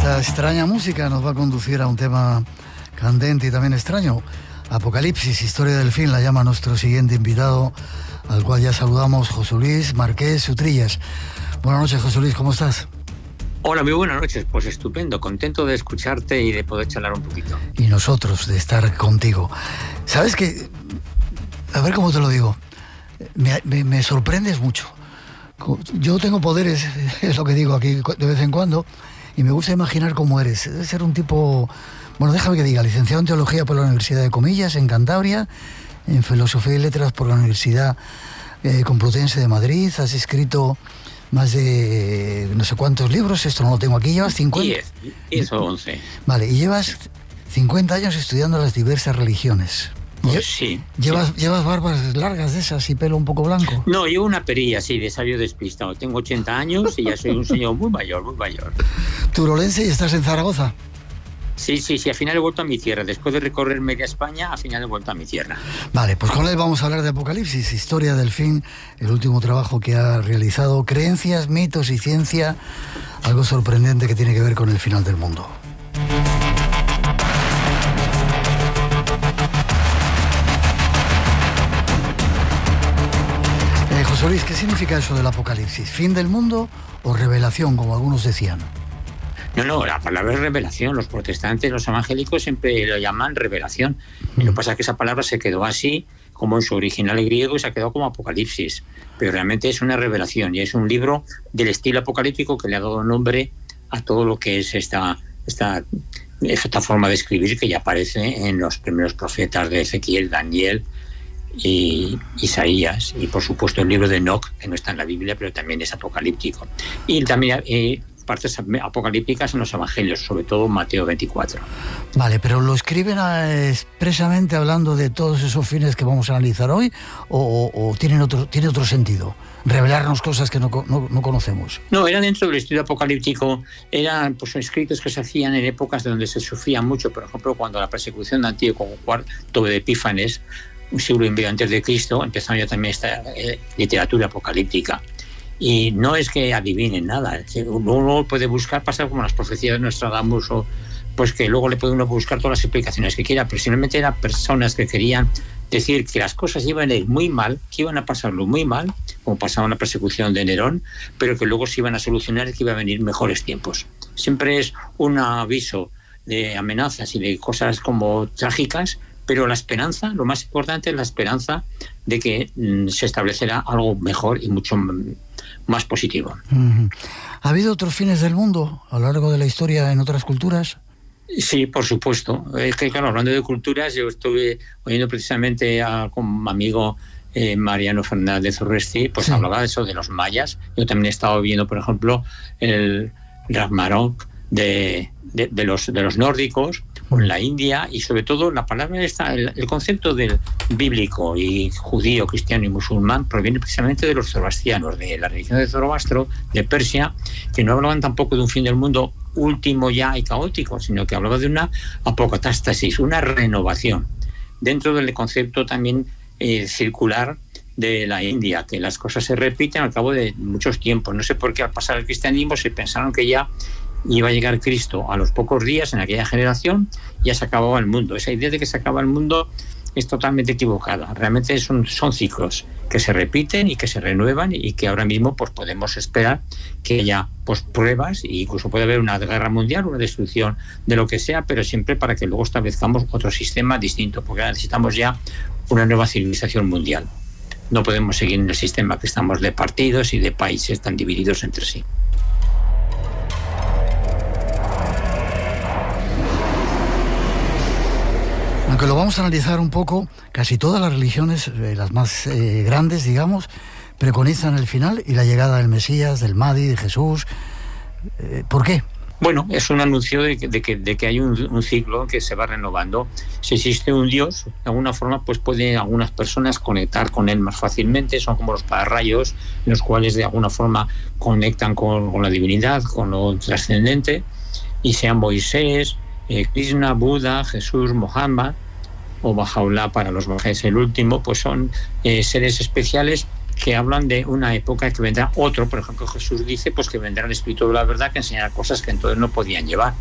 Esta extraña música nos va a conducir a un tema candente y también extraño. Apocalipsis, historia del fin, la llama nuestro siguiente invitado, al cual ya saludamos, José Luis Marqués Utrillas. Buenas noches, José Luis, ¿cómo estás? Hola, muy buenas noches. Pues estupendo, contento de escucharte y de poder charlar un poquito. Y nosotros de estar contigo. ¿Sabes qué? A ver cómo te lo digo. Me sorprendes mucho. Yo tengo poderes, es lo que digo aquí de vez en cuando, y me gusta imaginar cómo eres. Debe ser un tipo, bueno, déjame que diga, licenciado en Teología por la Universidad de Comillas, en Cantabria, en Filosofía y Letras por la Universidad Complutense de Madrid. Has escrito más de no sé cuántos libros, esto no lo tengo aquí, llevas 50... 10 o 11. Vale, y llevas 50 años estudiando las diversas religiones. Pues sí. ¿Llevas barbas largas de esas y pelo un poco blanco? No, llevo una perilla, sí, de sabio despistado. Tengo 80 años y ya soy un señor muy mayor, muy mayor. Turolense y estás en Zaragoza. Sí, al final he vuelto a mi tierra. Después de recorrer media España, al final he vuelto a mi tierra. Vale, pues con él vamos a hablar de Apocalipsis, historia del fin, el último trabajo que ha realizado, creencias, mitos y ciencia, algo sorprendente que tiene que ver con el final del mundo. José Luis, ¿qué significa eso del Apocalipsis? ¿Fin del mundo o revelación, como algunos decían? No, la palabra es revelación. Los protestantes, los evangélicos siempre lo llaman revelación. Y lo que pasa es que esa palabra se quedó así, como en su original griego, y se ha quedado como Apocalipsis. Pero realmente es una revelación y es un libro del estilo apocalíptico que le ha dado nombre a todo lo que es esta forma de escribir que ya aparece en los primeros profetas de Ezequiel, Daniel y Isaías, y por supuesto el libro de Enoc, que no está en la Biblia pero también es apocalíptico, y también partes apocalípticas en los evangelios, sobre todo Mateo 24. Vale, pero ¿lo escriben expresamente hablando de todos esos fines que vamos a analizar hoy o tiene otro sentido? Revelarnos cosas que no conocemos. No, era dentro del estilo apocalíptico, eran pues escritos que se hacían en épocas donde se sufría mucho, por ejemplo cuando la persecución de Antíoco IV de Epífanes, un siglo y medio antes de Cristo, empezaron ya también esta literatura apocalíptica. Y no es que adivinen nada, uno puede buscar, pasar como las profecías de Nostradamus, o pues que luego le puede uno buscar todas las explicaciones que quiera, pero simplemente eran personas que querían decir que las cosas iban a ir muy mal, que iban a pasarlo muy mal, como pasaba en la persecución de Nerón, pero que luego se iban a solucionar y que iban a venir mejores tiempos. Siempre es un aviso de amenazas y de cosas como trágicas, pero la esperanza, lo más importante es la esperanza de que se establecerá algo mejor y mucho más positivo. ¿Ha habido otros fines del mundo a lo largo de la historia en otras culturas? Sí, por supuesto. Es que, claro, hablando de culturas, yo estuve oyendo precisamente con mi amigo Mariano Fernández Urresti, pues sí. Hablaba de eso, de los mayas. Yo también he estado viendo, por ejemplo, el Ragnarok de los nórdicos, o en la India, y sobre todo la palabra esta, el concepto del bíblico y judío, cristiano y musulmán proviene precisamente de los zoroastrianos, de la religión de Zoroastro, de Persia, que no hablaban tampoco de un fin del mundo último ya y caótico, sino que hablaba de una apocatástasis, una renovación, dentro del concepto también circular de la India, que las cosas se repiten al cabo de muchos tiempos. No sé por qué al pasar el cristianismo se pensaron que ya iba a llegar Cristo a los pocos días en aquella generación, ya se acababa el mundo. Esa idea de que se acaba el mundo es totalmente equivocada. Realmente son ciclos que se repiten y que se renuevan, y que ahora mismo pues podemos esperar que haya pues pruebas, e incluso puede haber una guerra mundial, una destrucción de lo que sea, pero siempre para que luego establezcamos otro sistema distinto, porque ahora necesitamos ya una nueva civilización mundial. No podemos seguir en el sistema que estamos de partidos y de países tan divididos entre sí. Aunque lo vamos a analizar un poco, casi todas las religiones, las más grandes, digamos, preconizan el final y la llegada del Mesías, del Mahdi, de Jesús. ¿Por qué? Bueno, es un anuncio de que hay un ciclo que se va renovando. Si existe un Dios, de alguna forma pues pueden algunas personas conectar con él más fácilmente. Son como los pararrayos, en los cuales de alguna forma conectan con la divinidad, con lo trascendente, y sean Moisés, Krishna, Buda, Jesús, Mohammed o Bahá'u'lláh para los bahá'íes el último, pues son seres especiales que hablan de una época que vendrá otro. Por ejemplo, Jesús dice pues que vendrá el Espíritu de la verdad, que enseñará cosas que entonces no podían llevar.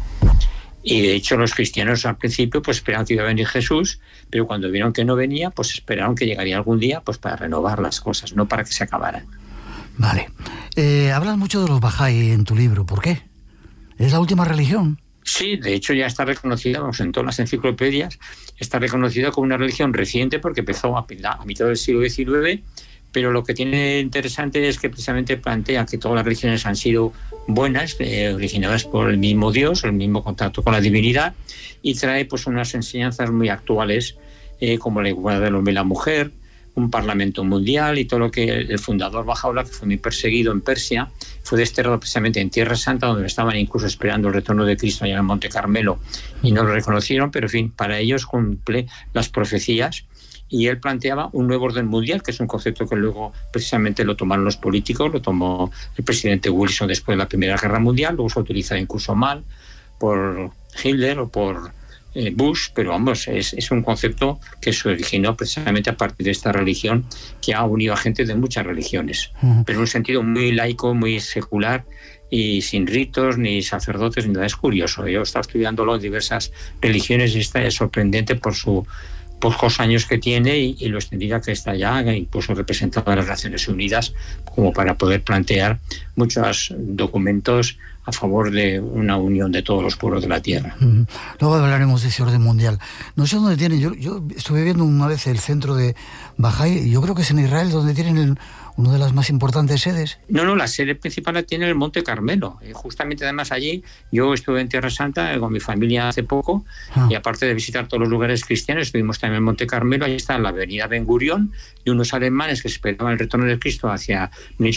Y de hecho los cristianos al principio pues esperaban que iba a venir Jesús, pero cuando vieron que no venía, pues esperaron que llegaría algún día pues para renovar las cosas, no para que se acabaran. Vale. Hablas mucho de los Bahá'í en tu libro. ¿Por qué? ¿Es la última religión? Sí, de hecho ya está reconocida, vamos, en todas las enciclopedias, está reconocida como una religión reciente porque empezó a mitad del siglo XIX, pero lo que tiene interesante es que precisamente plantea que todas las religiones han sido buenas, originadas por el mismo Dios, el mismo contacto con la divinidad, y trae pues unas enseñanzas muy actuales, como la igualdad del hombre y la mujer, un parlamento mundial y todo lo que el fundador Bahá'u'lláh, que fue muy perseguido en Persia, fue desterrado precisamente en Tierra Santa, donde estaban incluso esperando el retorno de Cristo allá en el Monte Carmelo, y no lo reconocieron, pero en fin, para ellos cumple las profecías. Y él planteaba un nuevo orden mundial, que es un concepto que luego precisamente lo tomaron los políticos, lo tomó el presidente Wilson después de la Primera Guerra Mundial, luego se utiliza incluso mal por Hitler o por Bush, pero vamos, es un concepto que se originó precisamente a partir de esta religión que ha unido a gente de muchas religiones, pero en un sentido muy laico, muy secular y sin ritos ni sacerdotes ni nada. Es curioso, yo he estado estudiándolo en diversas religiones y es sorprendente por sus pocos años que tiene y lo extendida que está ya, incluso representado a las Naciones Unidas, como para poder plantear muchos documentos a favor de una unión de todos los pueblos de la Tierra. Luego hablaremos de ese orden mundial. No sé dónde tienen, yo estuve viendo una vez el centro de Bahá'í, y yo creo que es en Israel donde tienen una de las más importantes sedes. No, la sede principal la tiene el Monte Carmelo. Justamente además allí, yo estuve en Tierra Santa con mi familia hace poco, y aparte de visitar todos los lugares cristianos, estuvimos también en el Monte Carmelo. Ahí está la avenida Ben Gurión, de unos alemanes que esperaban el retorno de Cristo hacia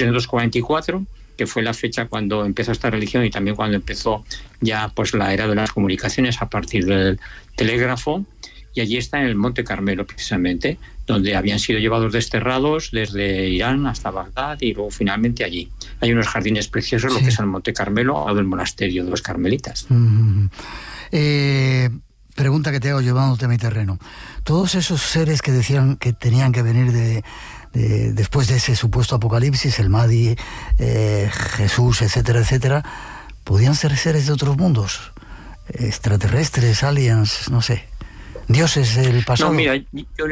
1844, que fue la fecha cuando empezó esta religión y también cuando empezó ya pues la era de las comunicaciones a partir del telégrafo. Y allí está en el Monte Carmelo precisamente, donde habían sido llevados desterrados desde Irán hasta Bagdad y luego finalmente allí. Hay unos jardines preciosos, sí, lo que es el Monte Carmelo, al lado del monasterio de los carmelitas. Pregunta que te hago llevándote a mi terreno. Todos esos seres que decían que tenían que venir después de ese supuesto apocalipsis, el Mahdi, Jesús, etcétera, etcétera, ¿podían ser seres de otros mundos? Extraterrestres, aliens, no sé. Dioses del pasado. No, mira, yo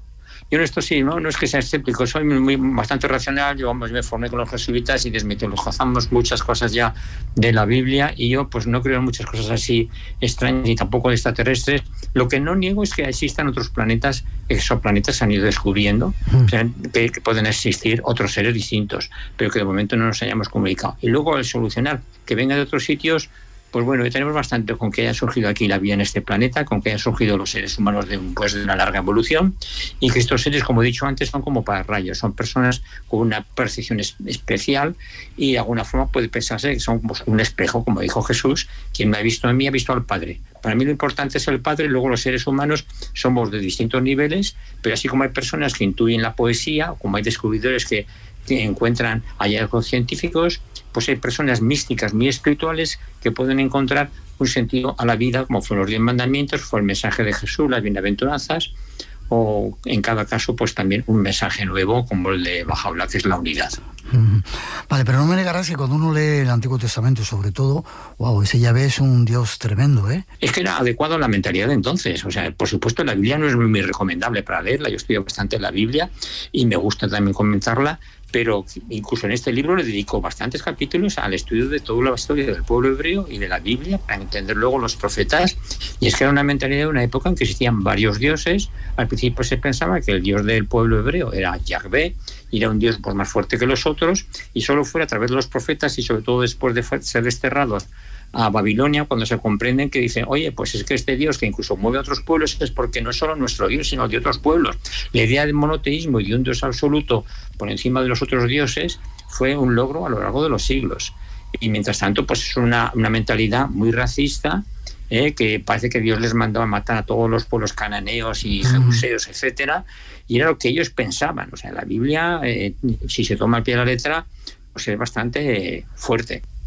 en esto sí, no es que sea escéptico, soy bastante racional. Yo me formé con los jesuitas y desmitologizamos muchas cosas ya de la Biblia, y yo pues no creo en muchas cosas así extrañas ni tampoco de extraterrestres. Lo que no niego es que existan otros planetas, exoplanetas se han ido descubriendo, o sea, que pueden existir otros seres distintos, pero que de momento no nos hayamos comunicado. Y luego el solucionar que venga de otros sitios, pues bueno, tenemos bastante con que haya surgido aquí la vida en este planeta, con que hayan surgido los seres humanos de una larga evolución, y que estos seres, como he dicho antes, son como pararrayos, son personas con una percepción especial y de alguna forma puede pensarse que son como un espejo, como dijo Jesús: quien me ha visto a mí ha visto al Padre. Para mí lo importante es el Padre, y luego los seres humanos somos de distintos niveles, pero así como hay personas que intuyen la poesía, o como hay descubridores que encuentran hallazgos científicos, pues hay personas místicas muy espirituales que pueden encontrar un sentido a la vida, como fueron los 10 mandamientos, fue el mensaje de Jesús, las bienaventuranzas, o en cada caso pues también un mensaje nuevo como el de Bahá'u'lláh, que es la unidad. Vale, pero no me negarás que cuando uno lee el Antiguo Testamento, sobre todo, ese Yahvé es un Dios tremendo, ¿eh? Es que era adecuado a la mentalidad de entonces. O sea, por supuesto, la Biblia no es muy recomendable para leerla. Yo estudio bastante la Biblia y me gusta también comentarla, pero incluso en este libro le dedico bastantes capítulos al estudio de toda la historia del pueblo hebreo y de la Biblia para entender luego los profetas. Y es que era una mentalidad de una época en que existían varios dioses. Al principio se pensaba que el dios del pueblo hebreo era Yahvé, y era un dios pues más fuerte que los otros, y solo fue a través de los profetas y sobre todo después de ser desterrados a Babilonia cuando se comprenden que dicen: oye, pues es que este Dios que incluso mueve a otros pueblos es porque no es solo nuestro Dios sino de otros pueblos. La idea del monoteísmo y de un Dios absoluto por encima de los otros dioses fue un logro a lo largo de los siglos, y mientras tanto pues es una mentalidad muy racista, que parece que Dios les mandó a matar a todos los pueblos cananeos y jebuseos, etcétera, y era lo que ellos pensaban. O sea, la Biblia, si se toma al pie de la letra, pues es bastante fuerte.